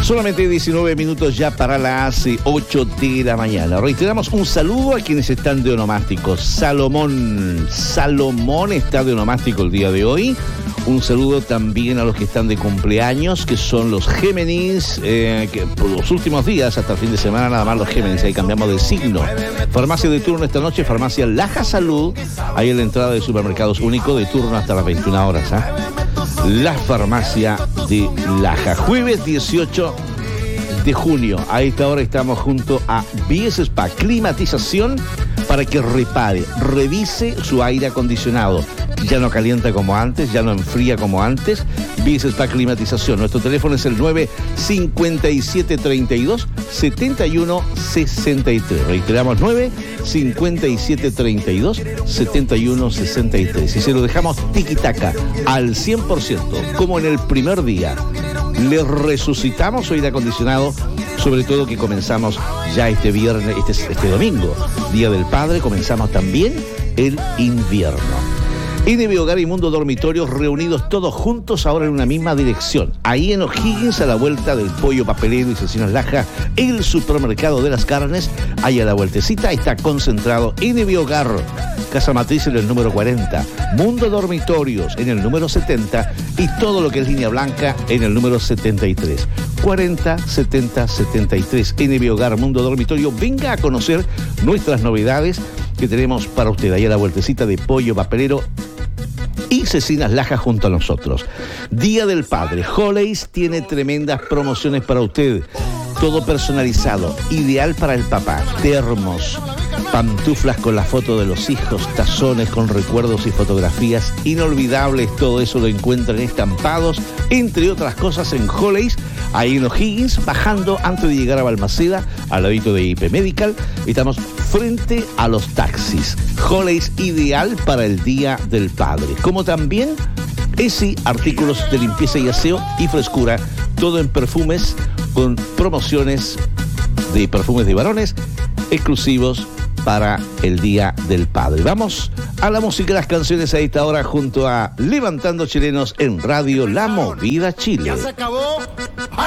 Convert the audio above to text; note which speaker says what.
Speaker 1: Solamente 19 minutos ya para las 8 de la mañana. Reiteramos un saludo a quienes están de onomásticos. Salomón está de onomástico el día de hoy. Un saludo también a los que están de cumpleaños, que son los Géminis, que por los últimos días, hasta el fin de semana, nada más los Géminis, ahí cambiamos de signo. Farmacia de turno esta noche, Farmacia Laja Salud, ahí en la entrada de Supermercados Único, de turno hasta las 21 horas. La Farmacia de Laja. Jueves 18 de junio, a esta hora estamos junto a BS Spa, climatización para que repare, revise su aire acondicionado. Ya no calienta como antes, ya no enfría como antes. BS Spa Climatización. Nuestro teléfono es el 95732-7163. Reiteramos, 95732-7163. Y se lo dejamos tiquitaca al 100%, como en el primer día. Le resucitamos su aire acondicionado, sobre todo que comenzamos ya este viernes, este domingo, Día del Padre, comenzamos también el invierno. NB Hogar y Mundo Dormitorios reunidos todos juntos ahora en una misma dirección. Ahí en O'Higgins, a la vuelta del Pollo Papelero y Cecinas Laja, el supermercado de las carnes, ahí a la vueltecita está concentrado NB Hogar. Casa Matriz en el número 40, Mundo Dormitorios en el número 70 y todo lo que es línea blanca en el número 73. 40 70 73. NB Hogar, Mundo Dormitorio. Venga a conocer nuestras novedades que tenemos para usted. Ahí a la vueltecita de Pollo Papelero y Cecinas Laja junto a nosotros. Día del Padre. Holleys tiene tremendas promociones para usted. Todo personalizado, ideal para el papá. Termos, pantuflas con la foto de los hijos, tazones con recuerdos y fotografías inolvidables. Todo eso lo encuentran estampados, entre otras cosas, en Holleys, ahí en O'Higgins, bajando antes de llegar a Balmaceda, al ladito de IP Medical. Estamos frente a los taxis. Holleys, ideal para el Día del Padre. Como también ESI, artículos de limpieza y aseo y frescura, todo en perfumes, con promociones de perfumes de varones exclusivos para el Día del Padre. Vamos a la música y las canciones a esta hora junto a Levantando Chilenos en Radio La Movida Chile.
Speaker 2: Ya se acabó.